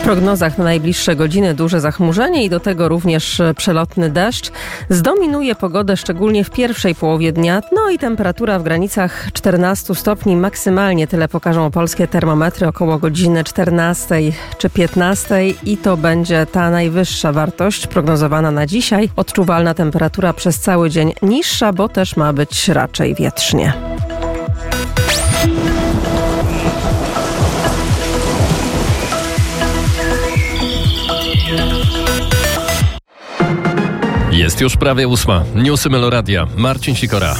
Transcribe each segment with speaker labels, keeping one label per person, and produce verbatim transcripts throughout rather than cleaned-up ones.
Speaker 1: prognozach na najbliższe godziny duże zachmurzenie i do tego również przelotny deszcz. Zdominuje pogodę szczególnie w pierwszej połowie dnia, no i temperatura w granicach czternastu stopni. Maksymalnie tyle pokażą polskie termometry około godziny czternastej czy piętnastej i to będzie ta najwyższa wartość prognozowana na dzisiaj. Odczuwalna temperatura przez cały dzień niższa, bo też ma być raczej wietrznie.
Speaker 2: Jest już prawie ósma. Newsy Meloradia. Marcin Sikora.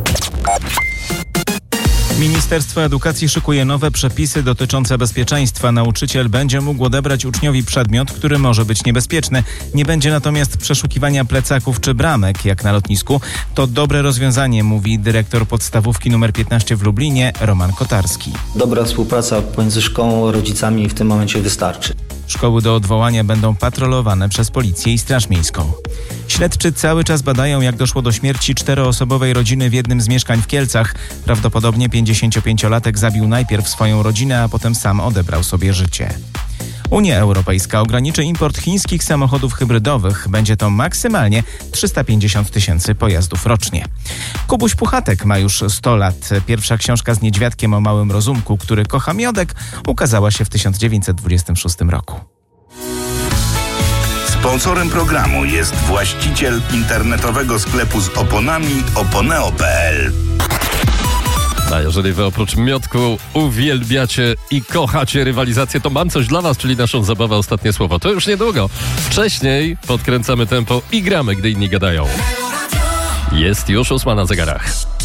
Speaker 3: Ministerstwo Edukacji szykuje nowe przepisy dotyczące bezpieczeństwa. Nauczyciel będzie mógł odebrać uczniowi przedmiot, który może być niebezpieczny. Nie będzie natomiast przeszukiwania plecaków czy bramek, jak na lotnisku. To dobre rozwiązanie, mówi dyrektor podstawówki numer piętnaście w Lublinie, Roman Kotarski.
Speaker 4: Dobra współpraca pomiędzy szkołą a rodzicami w tym momencie wystarczy.
Speaker 3: Szkoły do odwołania będą patrolowane przez policję i straż miejską. Śledczy cały czas badają, jak doszło do śmierci czteroosobowej rodziny w jednym z mieszkań w Kielcach. Prawdopodobnie pięćdziesięciopięciolatek zabił najpierw swoją rodzinę, a potem sam odebrał sobie życie. Unia Europejska ograniczy import chińskich samochodów hybrydowych. Będzie to maksymalnie trzysta pięćdziesiąt tysięcy pojazdów rocznie. Kubuś Puchatek ma już sto lat. Pierwsza książka z niedźwiadkiem o małym rozumku, który kocha miodek, ukazała się w tysiąc dziewięćset dwudziestym szóstym roku.
Speaker 5: Sponsorem programu jest właściciel internetowego sklepu z oponami oponeo kropka pe el.
Speaker 2: A jeżeli wy oprócz miodku uwielbiacie i kochacie rywalizację, to mam coś dla was, czyli naszą zabawę Ostatnie Słowo. To już niedługo. Wcześniej podkręcamy tempo i gramy, gdy inni gadają. Jest już ósma na zegarach.